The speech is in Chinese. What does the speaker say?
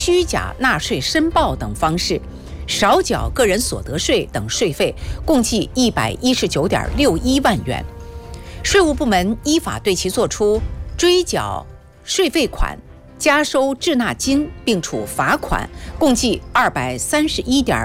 虚假纳税申报等方式，少缴个人所得税等税费，共计119.61万元。税务部门依法对其作出追缴税费款、加收滞纳金，并处罚款，共计231.5